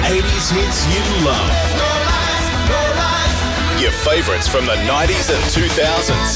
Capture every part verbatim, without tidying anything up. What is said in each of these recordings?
eighties hits you love. No lies, no lies. Your favourites from the nineties and two thousands.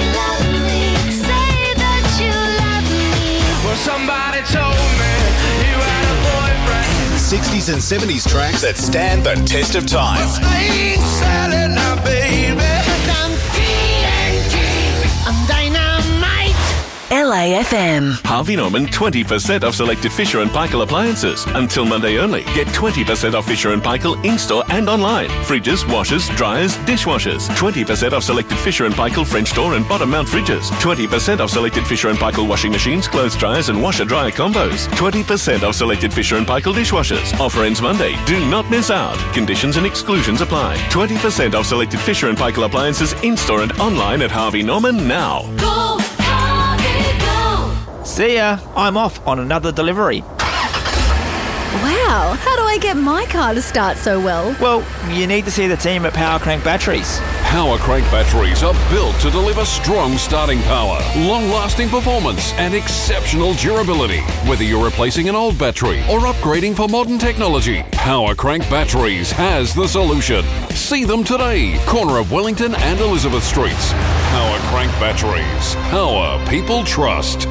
Well, somebody told me you had a boyfriend. sixties and seventies tracks that stand the test of time. I ain't selling now, baby. I'm T N T. I'm dynamite. L A F M. Harvey Norman twenty percent off selected Fisher and Paykel appliances. Until Monday only. Get twenty percent off Fisher and Paykel in-store and online. Fridges, washers, dryers, dishwashers. twenty percent off selected Fisher and Paykel French door and bottom mount fridges. twenty percent off selected Fisher and Paykel washing machines, clothes dryers and washer-dryer combos. twenty percent off selected Fisher and Paykel dishwashers. Offer ends Monday. Do not miss out. Conditions and exclusions apply. twenty percent off selected Fisher and Paykel appliances in-store and online at Harvey Norman now. Go, Harvey, go. See ya. I'm off on another delivery. Wow, how do I get my car to start so well? Well, you need to see the team at Power Crank Batteries. Power Crank batteries are built to deliver strong starting power, long-lasting performance and exceptional durability. Whether you're replacing an old battery or upgrading for modern technology, Power Crank Batteries has the solution. See them today, corner of Wellington and Elizabeth Streets. Power Crank Batteries. Power people trust.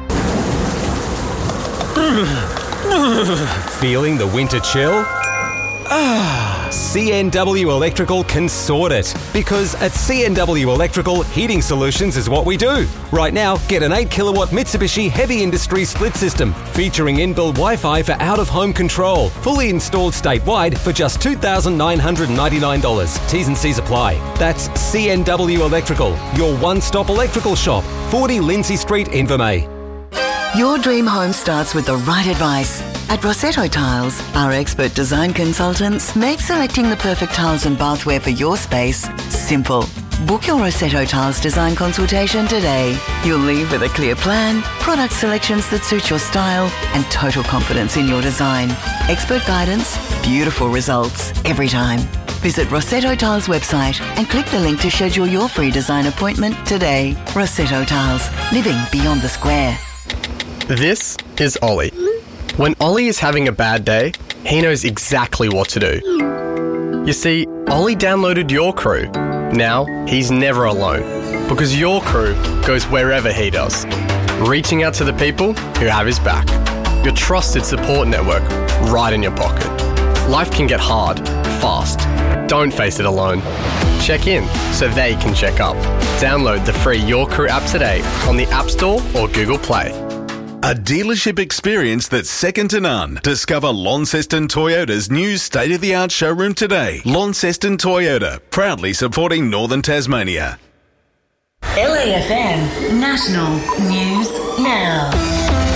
Feeling the winter chill? Ah, C N W Electrical can sort it. Because at C N W Electrical, heating solutions is what we do. Right now, get an eight kilowatt Mitsubishi Heavy Industry split system featuring inbuilt Wi-Fi for out-of-home control. Fully installed statewide for just two thousand nine hundred ninety-nine dollars. T's and C's apply. That's C N W Electrical, your one-stop electrical shop. forty Lindsay Street, Invermay. Your dream home starts with the right advice. At Rossetto Tiles, our expert design consultants make selecting the perfect tiles and bathware for your space simple. Book your Rossetto Tiles design consultation today. You'll leave with a clear plan, product selections that suit your style, and total confidence in your design. Expert guidance, beautiful results every time. Visit Rossetto Tiles website and click the link to schedule your free design appointment today. Rossetto Tiles, living beyond the square. This is Ollie. When Ollie is having a bad day, he knows exactly what to do. You see, Ollie downloaded Your Crew. Now, he's never alone, because Your Crew goes wherever he does, reaching out to the people who have his back. Your trusted support network right in your pocket. Life can get hard, fast. Don't face it alone. Check in so they can check up. Download the free Your Crew app today on the App Store or Google Play. A dealership experience that's second to none. Discover Launceston Toyota's new state-of-the-art showroom today. Launceston Toyota, proudly supporting Northern Tasmania. L A F M National News Now.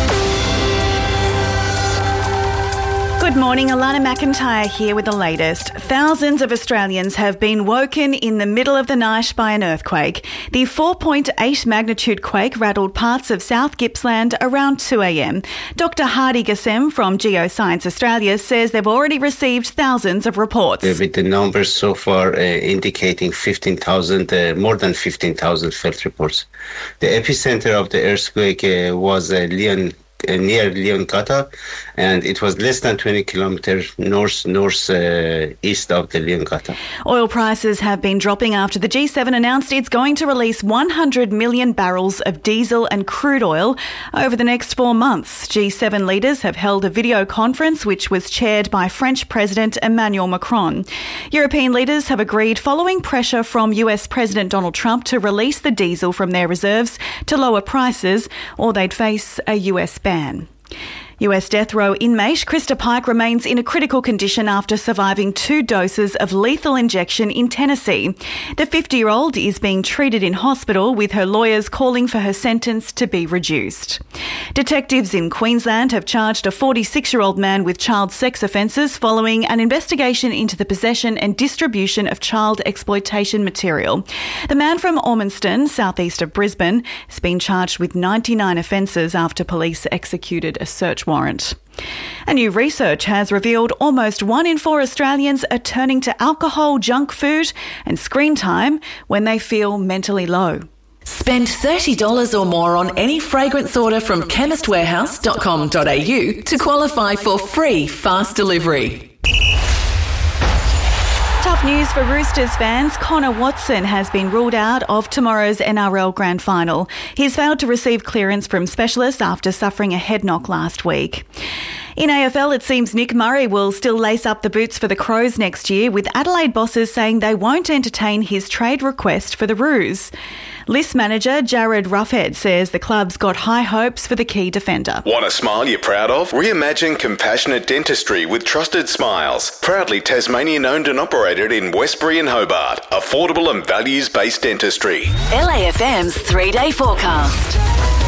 Good morning, Alana McIntyre here with the latest. Thousands of Australians have been woken in the middle of the night by an earthquake. The four point eight magnitude quake rattled parts of South Gippsland around two a.m. Doctor Hardy Gassem from Geoscience Australia says they've already received thousands of reports. With the numbers so far uh, indicating fifteen thousand, uh, more than fifteen thousand felt reports. The epicenter of the earthquake uh, was uh, Leon. Uh, near Leongatha, and it was less than twenty kilometers north north uh, east of the Leongatha. Oil prices have been dropping after the G seven announced it's going to release one hundred million barrels of diesel and crude oil over the next four months. G seven leaders have held a video conference which was chaired by French President Emmanuel Macron. European leaders have agreed following pressure from U S President Donald Trump to release the diesel from their reserves to lower prices, or they'd face a U S ban. U S death row inmate Krista Pike remains in a critical condition after surviving two doses of lethal injection in Tennessee. The fifty-year-old is being treated in hospital, with her lawyers calling for her sentence to be reduced. Detectives in Queensland have charged a forty-six-year-old man with child sex offences following an investigation into the possession and distribution of child exploitation material. The man from Ormiston, southeast of Brisbane, has been charged with ninety-nine offences after police executed a search warrant. And new research has revealed almost one in four Australians are turning to alcohol, junk food and screen time when they feel mentally low. Spend thirty dollars or more on any fragrance order from chemist warehouse dot com dot a u to qualify for free fast delivery. Tough news for Roosters fans. Connor Watson has been ruled out of tomorrow's N R L Grand Final. He's failed to receive clearance from specialists after suffering a head knock last week. In A F L, it seems Nick Murray will still lace up the boots for the Crows next year, with Adelaide bosses saying they won't entertain his trade request for the Roos. List manager Jared Ruffhead says the club's got high hopes for the key defender. Want a smile you're proud of? Reimagine compassionate dentistry with Trusted Smiles. Proudly Tasmanian owned and operated in Westbury and Hobart. Affordable and values-based dentistry. L A F M's three-day forecast.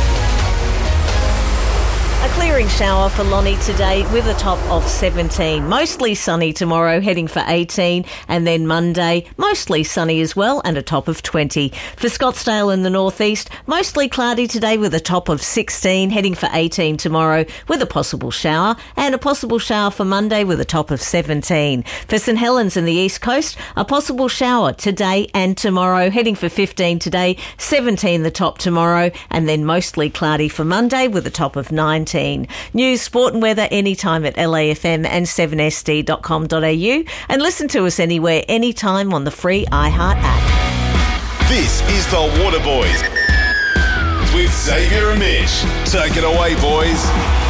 A clearing shower for Lonnie today with a top of seventeen. Mostly sunny tomorrow, heading for eighteen. And then Monday, mostly sunny as well and a top of twenty. For Scottsdale in the northeast, mostly cloudy today with a top of sixteen, heading for eighteen tomorrow with a possible shower. And a possible shower for Monday with a top of seventeen. For St Helens in the east coast, a possible shower today and tomorrow, heading for fifteen today, seventeen the top tomorrow, and then mostly cloudy for Monday with a top of nineteen. News, sport and weather anytime at L A F M and seven S D dot com dot a u, and listen to us anywhere, anytime on the free iHeart app. This is the Water Boys with Xavier and Mish. Take it away, boys.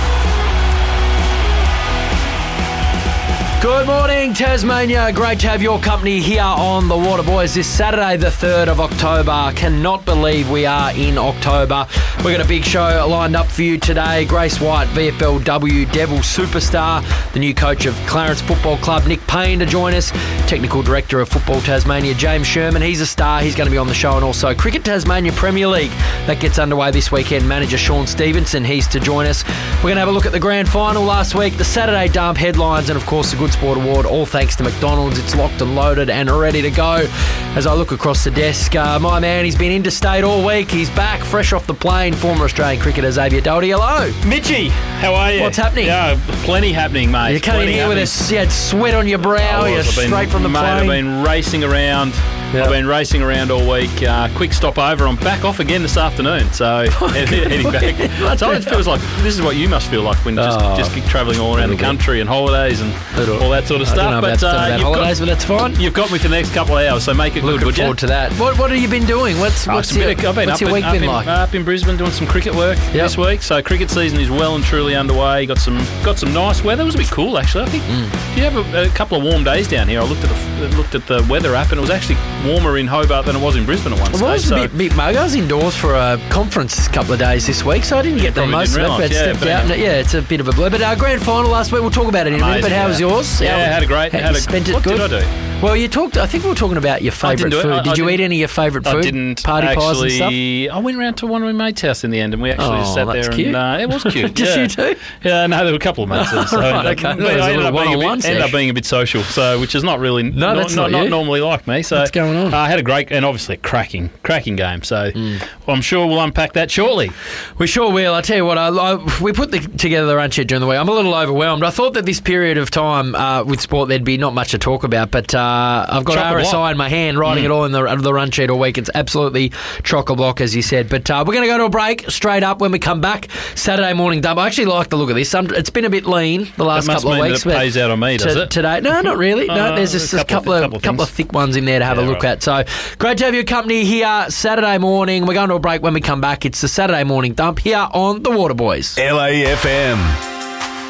Good morning, Tasmania. Great to have your company here on the Water Boys this Saturday, the third of October. Cannot believe we are in October. We've got a big show lined up for you today. Grace White, V F L W Devil superstar, the new coach of Clarence Football Club, Nick Payne, to join us. Technical Director of Football Tasmania, James Sherman. He's a star. He's going to be on the show. And also Cricket Tasmania Premier League. That gets underway this weekend. Manager Sean Stevenson, he's to join us. We're going to have a look at the grand final last week, the Saturday dump headlines, and of course the Good Sport Award, all thanks to McDonald's. It's locked and loaded and ready to go. As I look across the desk, uh, my man, he's been interstate all week. He's back, fresh off the plane. Former Australian cricketer Xavier Doherty. Hello. Mitchie, how are you? What's happening? Yeah, plenty happening, mate. You came in here happening. with a, you had sweat on your brow. You're straight been, from the mate, plane. I've been racing around. Yep. I've been racing around all week. Uh, quick stop over. I'm back off again this afternoon. So heading back. So it feels like this is what you must feel like when you just, Oh, just keep travelling all around the country and holidays and Little. all that sort of I don't stuff. know But about, uh, about you've holidays, got, but that's fine. You've got me for the next couple of hours, so make it good, Looking would forward you? to that. What What have you been doing? What's Oh, What's some your, bit of- I've been what's up your in, week up been in, like? Up in Brisbane doing some cricket work Yep. this week. So cricket season is well and truly underway. Got some got some nice weather. It was a bit cool actually. I think Mm. you have a, a couple of warm days down here. I looked at the looked at the weather app and it was actually warmer in Hobart than it was in Brisbane at one It stage. was so a bit, bit mug. I was indoors for a conference a couple of days this week, so I didn't get the probably most of didn't it, but realise, yeah, stepped but out. anyway. And, yeah, it's a bit of a blur. But our grand final last week, we'll talk about it in a minute. But Amazing, how was yeah. yours? Yeah, How- had a great. How Had you a, spent it what good? did I do? Well, you talked. I think we were talking about your I favourite didn't do it. food. I- Did I you didn't- eat any of your favourite food? I didn't Party actually, pies and stuff. I went round to one of my mates' house in the end, and we actually Oh, just sat that's there cute. and uh, it was cute. Just yeah. you two? Yeah, no, there were a couple of mates. there, So Right, ended up- okay. but That was a I ended little up being a one-on-one bit, ended up sesh. being a bit social, so which is not really No, that's not not, you. normally like me. So What's going on? Uh, I had a great and obviously a cracking cracking game. So well, I'm sure we'll unpack that shortly. We sure will. I tell you what, I, I, we put the, together the run sheet during the week. I'm a little overwhelmed. I thought that this period of time uh, with sport there'd be not much to talk about, but uh, I've got Chock-a-block. R S I in my hand, writing Mm. it all in the, the run sheet all week. It's absolutely chock-a-block, as you said. But uh, we're going to go to a break straight up when we come back. Saturday morning dump. I actually like the look of this. Some, it's been a bit lean the last That must couple of mean weeks. that it but pays out on me, does to- it? Today, no, not really. No, Uh, there's just a a couple, couple of- of, couple of couple of things. thick ones in there to have Yeah, a look right. at. So great to have your company here Saturday morning. We're going to a break when we come back. It's the Saturday morning dump here on the Water Boys. L A F M.